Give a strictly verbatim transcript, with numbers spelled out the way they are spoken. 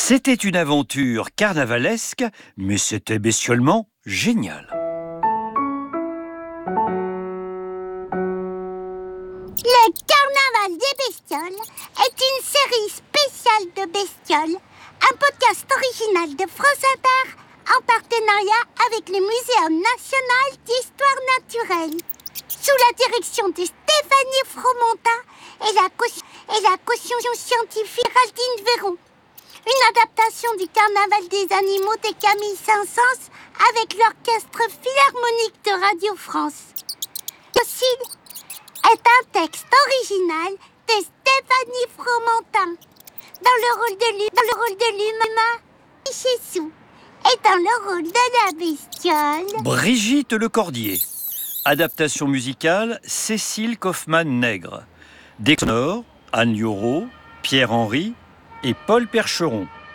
C'était une aventure carnavalesque, mais c'était bestiolement génial. Le Carnaval des bestioles est une série spéciale de bestioles, un podcast original de France Inter en partenariat avec le Muséum national d'histoire naturelle, sous la direction de Stéphanie Fromontin et la, et la caution scientifique Géraldine Véron. Une adaptation du Carnaval des animaux de Camille Saint-Saëns avec l'Orchestre Philharmonique de Radio France. Aussi est un texte original de Stéphanie Fromontin, dans le rôle de l'humain, dans le rôle de l'humain, Michessou, et dans le rôle de la bestiole, Brigitte Lecordier. Adaptation musicale, Cécile Kaufmann-Nègre. Des sonores, Anne Liorot, Pierre Henry et Paul Percheron.